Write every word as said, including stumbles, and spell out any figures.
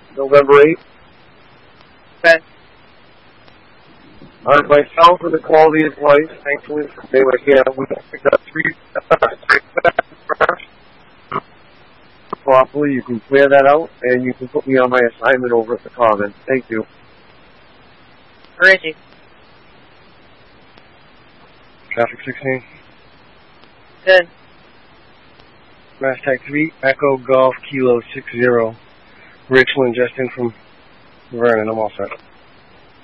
November eighth. Okay. On myself for the quality of life, thankfully, they were here. We picked up three properly. You can clear that out, and you can put me on my assignment over at the Common. Thank you. Where is he? Traffic sixteen. Good. Mass Tag three, Echo Golf Kilo six zero. Richland, Justin from Vernon. I'm all set.